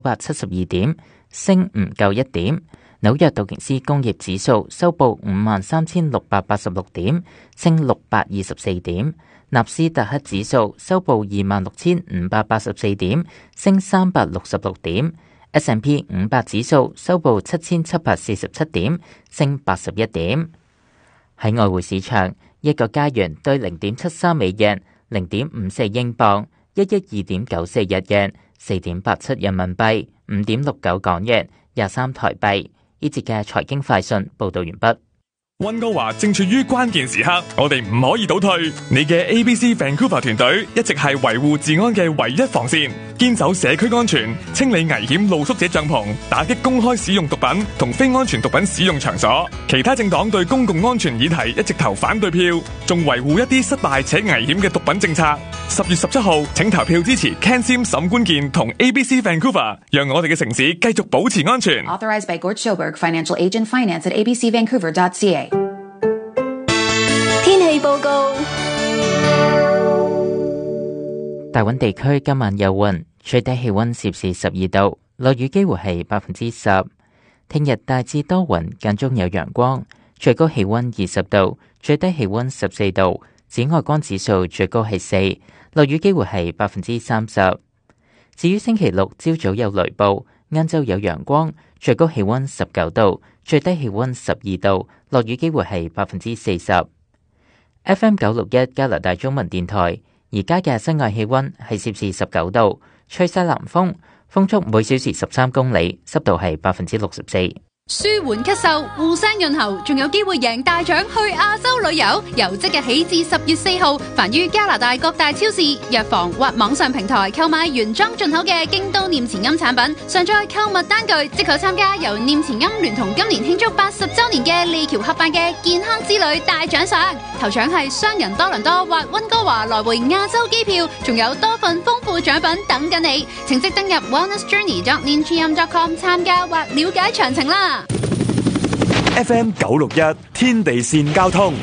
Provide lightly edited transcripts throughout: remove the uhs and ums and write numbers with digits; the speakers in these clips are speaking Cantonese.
972點，升唔夠1點。紐約道瓊斯工業指數收報53,686點，升624點。納斯達克指數收報26,584點，升366點。S&P 500指數收報7,747點，升81點。喺外匯市場，一個加元兌0.73美元、0.54英鎊、112.94日元、4.87人民幣、5.69港元、23台幣。呢節嘅財經快訊報道完畢。 溫哥華正處於關鍵時刻，我哋唔可以倒退。你嘅 ABC Vancouver 團隊一直係維護治安嘅唯一防線，堅守社區安全，清理危險露宿者帳篷，打擊公開使用毒品同非安全毒品使用場所。其他政黨對公共安全議題一直投反對票，仲維護一啲失敗且危險嘅毒品政策。10月17號，請投票支持 Ken Sim 沈官健同 ABC Vancouver， 讓我哋嘅城市繼續保持安全。 Authorized by Gord Schoberg, Financial Agent, Finance at abcvancouver.ca。 天氣報告： 大溫地區今晚有雲，最低氣溫攝氏12度，落雨機會係10%。聽日大致多雲，間中有陽光，最高氣溫20度，最低氣溫14度，紫外光指數最高係4，落雨機會係30%。至於星期六朝早有雷暴，晏晝有陽光，最高氣溫19度，最低氣溫12度，落雨機會係40%。FM 961加拿大中文電台，而家嘅室外氣溫係攝氏19度，吹西南風，風速每小時13公里，濕度係64%。 舒緩咳嗽、護聲潤喉，仲有機會贏大獎去亞洲旅遊。由即日起至10月4號，凡於加拿大各大超市、藥房或網上平台購買原裝進口嘅京都念慈菴產品，上載購物單據，即可參加由念慈菴聯同今年慶祝80週年嘅利橋合辦嘅健康之旅大獎賞。頭獎係雙人多倫多或溫哥華來回亞洲機票，仲有多份豐富獎品等緊你。請即登入 wellnessjourney.newtm.com 參加或了解詳情啦。 FM 961天地線交通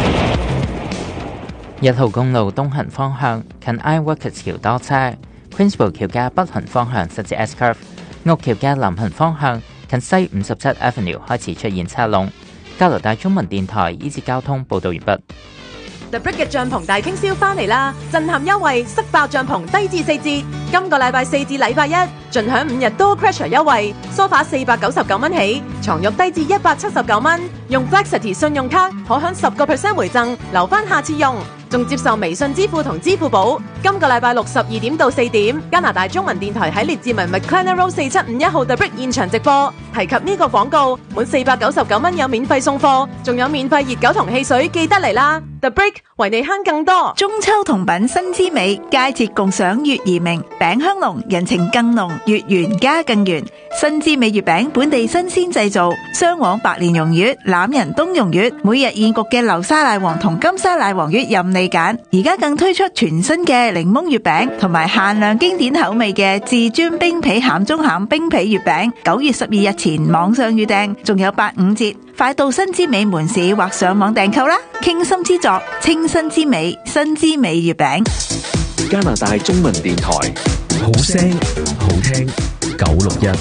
，1號公路東行方向近 Ironworkers 橋多車 ，Queensboro 橋嘅北行方向實至 S Curve， 屋橋嘅南行方向近西57 Avenue 開始出現車龍。加拿大中文電台呢節交通報道完畢。 The Brick 嘅帳篷大傾銷翻嚟啦！震撼優惠，塞爆帳篷低至4折。今個禮拜4至禮拜1，盡享5日多 Crasher 優惠，梳化499蚊起，床褥低至179蚊。用 Flexity 信用卡可享10% 回贈，留翻下次用。仲接受微信支付同支付寶。今個禮拜6 12點到4點，加拿大中文電台喺列治文 McLennan Road 4751號 The Brick 現場直播。提及呢個廣告，滿499蚊有免費送貨，仲有免費熱狗同汽水，記得嚟啦！ The Brick 為你慳更多。 中秋同品新之美，佳節共賞月兒明，餅香濃，人情更濃，月圓家更圓。新之美月餅本地新鮮製造，雙黃白蓮蓉月、欖仁冬蓉月，每日現焗嘅流沙奶黃同金沙奶黃月任你揀。而家更推出全新嘅檸檬月餅，同埋限量經典口味嘅至尊冰皮餡中餡冰皮月餅。9月12日前網上預訂，仲有85折，快到新之美門市或上網訂購啦！傾心之作，清新之美，新之美月餅。 加拿大中文電台，好聲好聽961。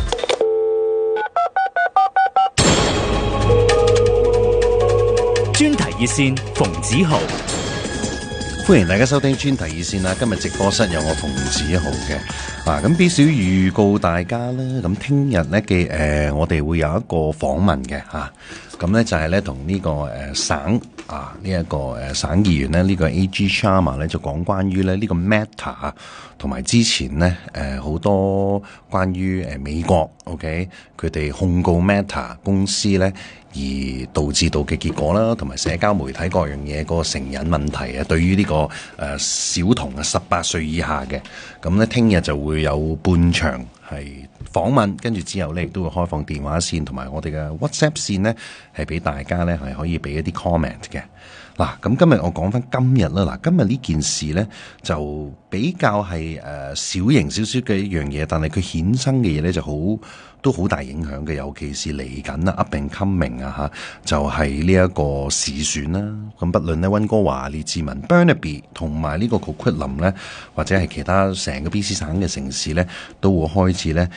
專題熱線馮子豪， 歡迎大家收聽專題熱線啦！今日直播室有我馮子豪嘅。咁必須預告大家啦，咁聽日咧我哋會有一個訪問嘅嚇，咁咧就係咧同呢個省省議員咧呢個 A.G. Sharma 咧就講關於咧呢個 Meta 同埋之前咧好多關於美國 OK 佢哋控告 Meta 公司咧而導致到嘅結果啦，同埋社交媒體各樣嘢個成癮問題啊，對於呢個小童啊18歲以下嘅，咁咧聽日就會有半場係訪問，跟住之後咧亦都會開放電話線同埋我哋嘅 WhatsApp 線咧，係俾大家咧係可以俾一啲 comment 嘅。嗱，咁今日我講翻今日啦，嗱，今日呢件事咧就比較係小型少少嘅一樣嘢，但係佢衍生嘅嘢咧就都好大影響嘅，尤其是嚟緊啦 up and coming 啊就係呢一個市選啦。咁不論咧溫哥華、列治文、Burnaby 同埋呢個 Coquitlam 咧，或者係其他成個 BC 省嘅城市咧，都會開始咧